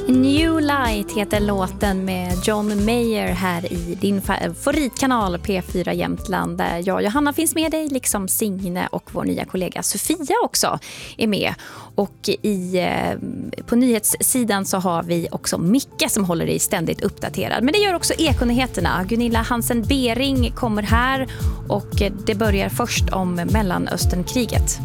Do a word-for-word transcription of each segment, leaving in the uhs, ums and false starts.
New Light heter låten med John Mayer här i din favoritkanal P fyra Jämtland, där jag, Johanna, finns med dig, liksom Signe och vår nya kollega Sofia också är med. Och i, på nyhetssidan så har vi också Micke som håller dig ständigt uppdaterad. Men det gör också Ekonyheterna. Gunilla Hansen-Bering kommer här och det börjar först om Mellanösternkriget.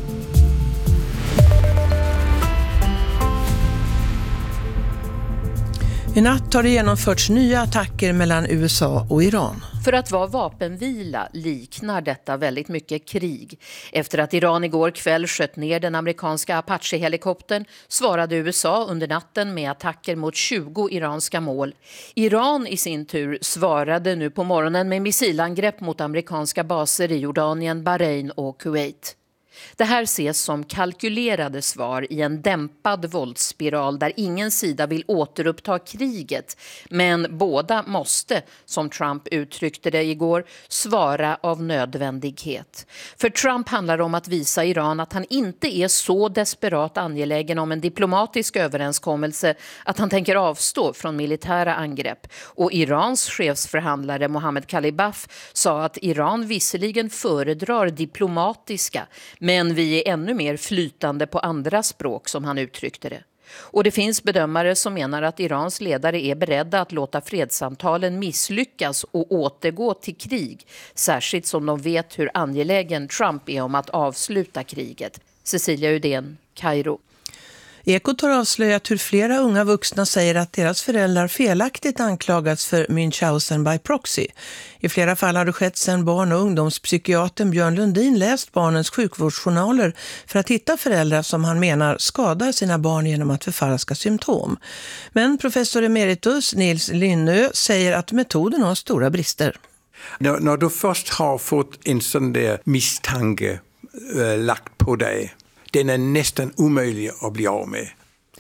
I natt har det genomförts nya attacker mellan U S A och Iran. För att vara vapenvila liknar detta väldigt mycket krig. Efter att Iran igår kväll sköt ner den amerikanska Apache-helikoptern svarade U S A under natten med attacker mot tjugo iranska mål. Iran i sin tur svarade nu på morgonen med missilangrepp mot amerikanska baser i Jordanien, Bahrain och Kuwait. Det här ses som kalkylerade svar i en dämpad våldsspiral där ingen sida vill återuppta kriget. Men båda måste, som Trump uttryckte det igår, svara av nödvändighet. För Trump handlar det om att visa Iran att han inte är så desperat angelägen om en diplomatisk överenskommelse att han tänker avstå från militära angrepp. Och Irans chefsförhandlare Mohammed Khalibaf sa att Iran visserligen föredrar diplomatiska, men vi är ännu mer flytande på andra språk, som han uttryckte det. Och det finns bedömare som menar att Irans ledare är beredda att låta fredssamtalen misslyckas och återgå till krig, särskilt som de vet hur angelägen Trump är om att avsluta kriget. Cecilia Udén, Kairo. Ekot har avslöjat hur flera unga vuxna säger att deras föräldrar felaktigt anklagats för Münchhausen by proxy. I flera fall har det skett sedan barn- och ungdomspsykiatern Björn Lundin läst barnens sjukvårdsjournaler för att hitta föräldrar som han menar skadar sina barn genom att förfalska symptom. Men professor emeritus Nils Linnö säger att metoden har stora brister. När, när du först har fått en sån där misstanke äh, lagt på dig, den är nästan omöjlig att bli av med.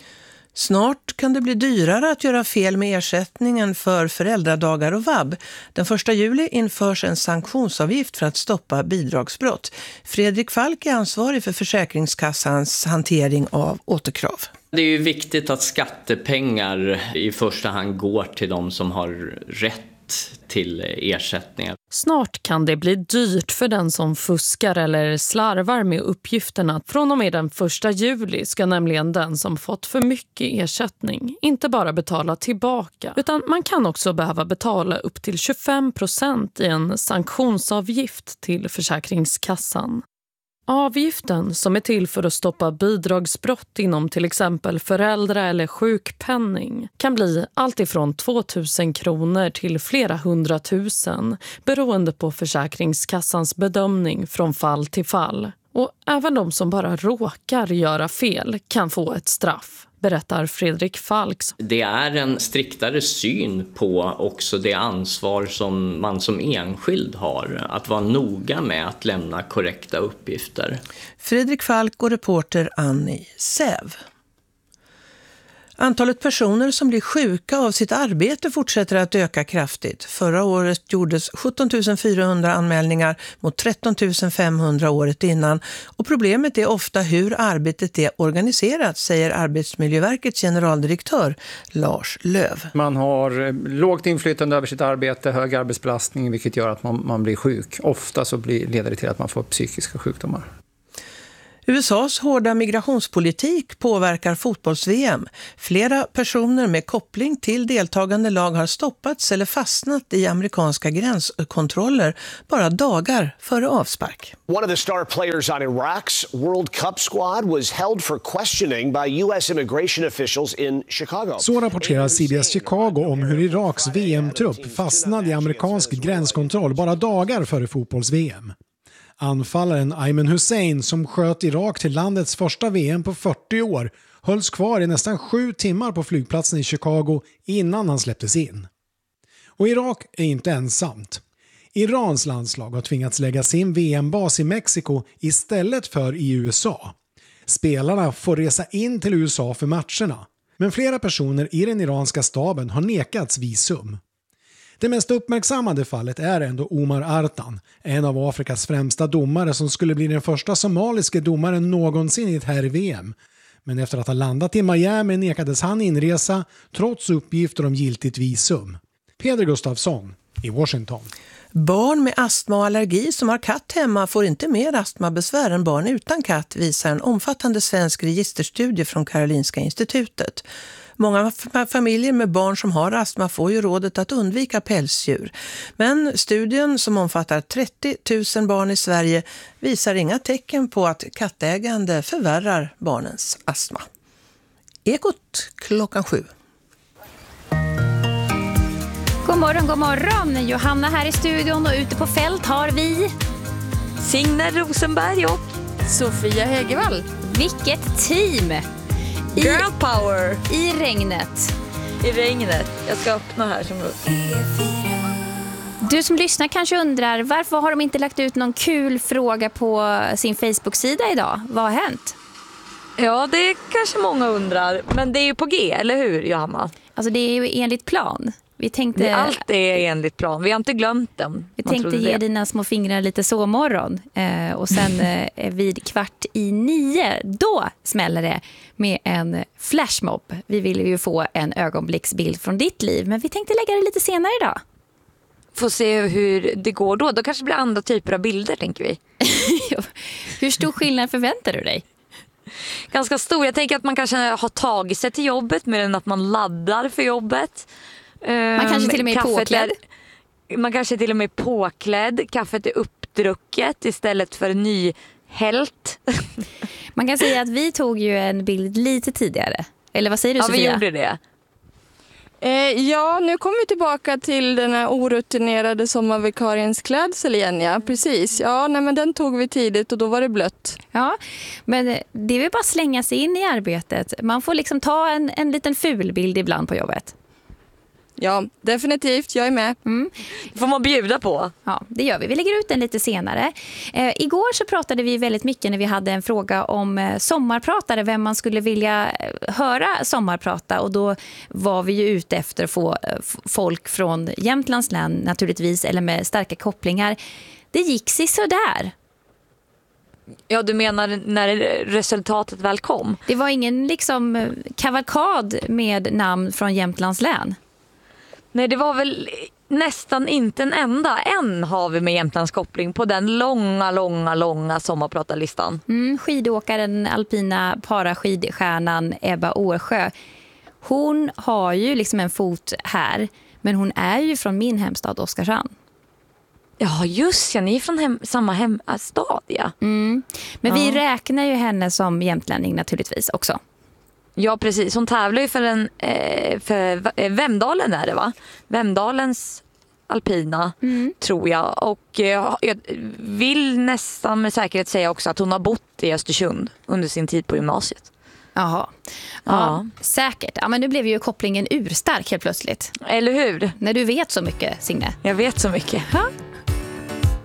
Snart kan det bli dyrare att göra fel med ersättningen för föräldradagar och vab. Den första juli införs en sanktionsavgift för att stoppa bidragsbrott. Fredrik Falk är ansvarig för Försäkringskassans hantering av återkrav. Det är ju viktigt att skattepengar i första hand går till de som har rätt till ersättningar. Snart kan det bli dyrt för den som fuskar eller slarvar med uppgifterna. Från och med den första juli ska nämligen den som fått för mycket ersättning inte bara betala tillbaka, utan man kan också behöva betala upp till tjugofem procent i en sanktionsavgift till Försäkringskassan. Avgiften, som är till för att stoppa bidragsbrott inom till exempel föräldra- eller sjukpenning, kan bli allt ifrån tvåtusen kronor till flera hundratusen beroende på Försäkringskassans bedömning från fall till fall. Och även de som bara råkar göra fel kan få ett straff, berättar Fredrik Falks. Det är en striktare syn på också det ansvar som man som enskild har, att vara noga med att lämna korrekta uppgifter. Fredrik Falk och reporter Annie Säv. Antalet personer som blir sjuka av sitt arbete fortsätter att öka kraftigt. Förra året gjordes sjutton tusen fyrahundra anmälningar mot tretton tusen femhundra året innan. Och problemet är ofta hur arbetet är organiserat, säger Arbetsmiljöverkets generaldirektör Lars Löv. Man har lågt inflytande över sitt arbete, hög arbetsbelastning, vilket gör att man, man blir sjuk. Ofta så blir, leder det till att man får psykiska sjukdomar. U S A:s hårda migrationspolitik påverkar fotbolls-V M. Flera personer med koppling till deltagande lag har stoppats eller fastnat i amerikanska gränskontroller bara dagar före avspark. One of the star players on Iraq's World Cup squad was held for questioning by U S immigration officials in Chicago. Så rapporterar C B S Chicago om hur Iraks V M-trupp fastnade i amerikansk gränskontroll bara dagar före fotbolls-V M. Anfallaren Ayman Hussein, som sköt Irak till landets första V M på fyrtio år, hölls kvar i nästan sju timmar på flygplatsen i Chicago innan han släpptes in. Och Irak är inte ensamt. Irans landslag har tvingats lägga sin V M-bas i Mexiko istället för i U S A. Spelarna får resa in till U S A för matcherna, men flera personer i den iranska staben har nekats visum. Det mest uppmärksammade fallet är ändå Omar Artan, en av Afrikas främsta domare som skulle bli den första somaliske domaren någonsin i ett herr-V M. Men efter att ha landat i Miami nekades han inresa trots uppgifter om giltigt visum. Peder Gustafsson i Washington. Barn med astma och allergi som har katt hemma får inte mer astmabesvär än barn utan katt, visar en omfattande svensk registerstudie från Karolinska institutet. Många familjer med barn som har astma får ju rådet att undvika pälsdjur. Men studien, som omfattar trettio tusen barn i Sverige, visar inga tecken på att kattägande förvärrar barnens astma. Ekot klockan sju. God morgon, god morgon. Johanna här i studion och ute på fält har vi Signe Rosenberg och Sofia Hägervall. Vilket team! I, Girl power! I regnet. I regnet. Jag ska öppna här som Du som lyssnar kanske undrar, varför har de inte lagt ut någon kul fråga på sin Facebook-sida idag? Vad har hänt? Ja, det kanske många undrar. Men det är ju på G, eller hur, Johanna? Alltså det är ju enligt plan. Vi tänkte, allt är enligt plan. Vi har inte glömt dem. Vi tänkte ge dina små fingrar lite sovmorgon. Eh, och sen eh, vid kvart i nio, då smäller det med en flashmob. Vi ville ju få en ögonblicksbild från ditt liv. Men vi tänkte lägga det lite senare idag. Får se hur det går då. Då kanske det blir andra typer av bilder, tänker vi. Hur stor skillnad förväntar du dig? Ganska stor. Jag tänker att man kanske har tagit sig till jobbet mer än att man laddar för jobbet. Man kanske till och med är påklädd. Är, man kanske till och med är påklädd. Kaffet är uppdrucket istället för nyhällt. Man kan säga att vi tog ju en bild lite tidigare. Eller vad säger du, ja, Sofia? Ja, vi gjorde det. Eh, ja, nu kommer vi tillbaka till den här orutinerade sommarvikariens klädsel igen. Ja, precis. Ja, nej, men den tog vi tidigt och då var det blött. Ja, men det är väl bara slänga sig in i arbetet. Man får liksom ta en, en liten ful bild ibland på jobbet. Ja, definitivt. Jag är med. Mm. Får man bjuda på? Ja, det gör vi. Vi lägger ut den lite senare. Eh, igår så pratade vi väldigt mycket när vi hade en fråga om eh, sommarpratare. Vem man skulle vilja höra sommarprata. Och då var vi ju ute efter att få eh, folk från Jämtlands län naturligtvis. Eller med starka kopplingar. Det gick sig så där. Ja, du menar när resultatet väl kom? Det var ingen liksom kavalkad med namn från Jämtlands län. Nej, det var väl nästan inte en enda. En har vi med Jämtlands koppling på den långa, långa, långa sommarpratarlistan. Mm, skidåkaren, alpina paraskidstjärnan Ebba Årsjö. Hon har ju liksom en fot här, men hon är ju från min hemstad Oskarshamn. Ja, just ja, ni är från hem, samma hemstad, ja. Mm. Men ja. Vi räknar ju henne som jämtlänning naturligtvis också. Ja, precis. Hon tävlar ju för, en, eh, för Vemdalen är det, va? Vemdalens alpina, mm. tror jag. Och eh, jag vill nästan med säkerhet säga också att hon har bott i Östersund under sin tid på gymnasiet. Jaha. Ja, ja, säkert. Ja, men nu blev ju kopplingen urstark helt plötsligt. Eller hur? När du vet så mycket, Signe. Jag vet så mycket. Ja.